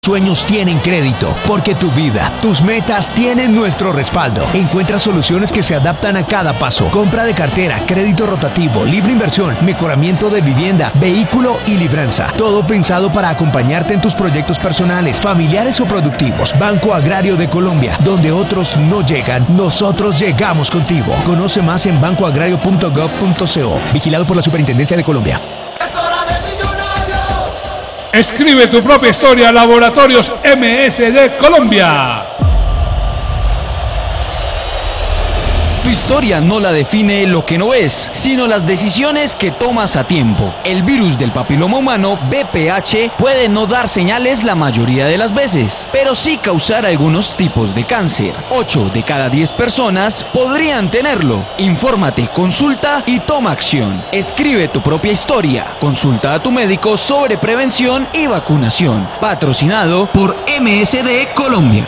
Sueños tienen crédito, porque tu vida, tus metas tienen nuestro respaldo. Encuentra soluciones que se adaptan a cada paso. Compra de cartera, crédito rotativo, libre inversión, mejoramiento de vivienda, vehículo y libranza. Todo pensado para acompañarte en tus proyectos personales, familiares o productivos. Banco Agrario de Colombia, donde otros no llegan, nosotros llegamos contigo. Conoce más en bancoagrario.gov.co. Vigilado por la Superintendencia de Colombia. Escribe tu propia historia, Laboratorios MSD Colombia. Tu historia no la define lo que no ves, sino las decisiones que tomas a tiempo. El virus del papiloma humano, VPH, puede no dar señales la mayoría de las veces, pero sí causar algunos tipos de cáncer. 8 de cada 10 personas podrían tenerlo. Infórmate, consulta y toma acción. Escribe tu propia historia. Consulta a tu médico sobre prevención y vacunación. Patrocinado por MSD Colombia.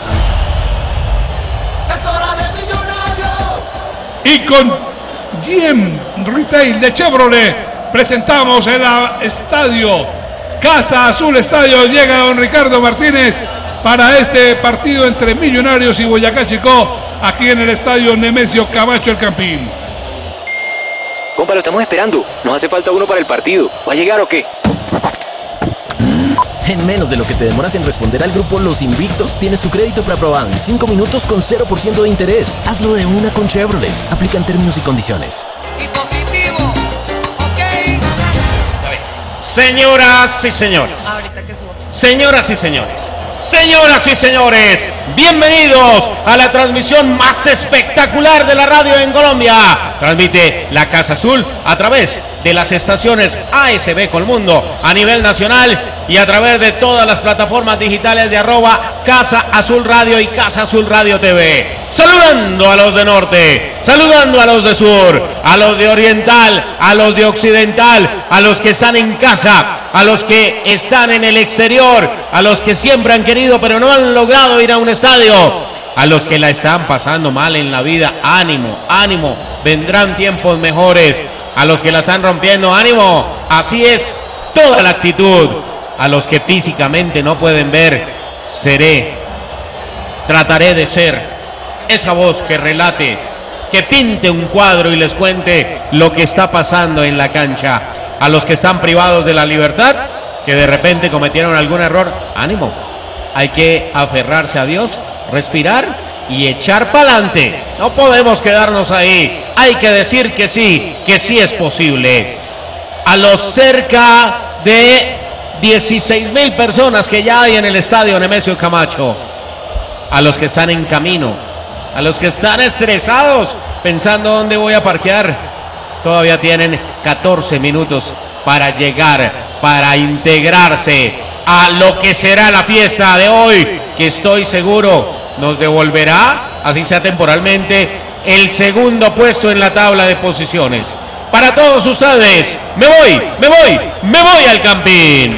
Y con GM Retail de Chevrolet presentamos el estadio Casa Azul Estadio. Llega don Ricardo Martínez para este partido entre Millonarios y Boyacá Chicó, aquí en el estadio Nemesio Camacho El Campín. Compa, lo estamos esperando. Nos hace falta uno para el partido. ¿Va a llegar o qué? En menos de lo que te demoras en responder al grupo Los Invictos, tienes tu crédito preaprobado en 5 minutos con 0% de interés. Hazlo de una con Chevrolet. Aplican términos y condiciones. Y positivo, ok. Señoras y señores. Señoras y señores. Señoras y señores, bienvenidos a la transmisión más espectacular de la radio en Colombia. Transmite la Casa Azul a través de las estaciones ASB Colmundo a nivel nacional y a través de todas las plataformas digitales de @Casa Azul Radio y Casa Azul Radio TV. Saludando a los de norte, saludando a los de sur, a los de oriental, a los de occidental, a los que están en casa, a los que están en el exterior, a los que siempre han querido pero no han logrado ir a un estadio, a los que la están pasando mal en la vida. Ánimo, ánimo, vendrán tiempos mejores. A los que la están rompiendo, ánimo, así es toda la actitud. A los que físicamente no pueden ver, trataré de ser esa voz que relate, que pinte un cuadro y les cuente lo que está pasando en la cancha. A los que están privados de la libertad, que de repente cometieron algún error, ánimo, hay que aferrarse a Dios, respirar y echar para adelante. No podemos quedarnos ahí. Hay que decir que sí es posible. A los cerca de 16,000 personas que ya hay en el estadio Nemesio Camacho, a los que están en camino, a los que están estresados pensando dónde voy a parquear, todavía tienen 14 minutos para llegar, para integrarse a lo que será la fiesta de hoy, que estoy seguro nos devolverá, así sea temporalmente, el segundo puesto en la tabla de posiciones. Para todos ustedes, me voy al Campín.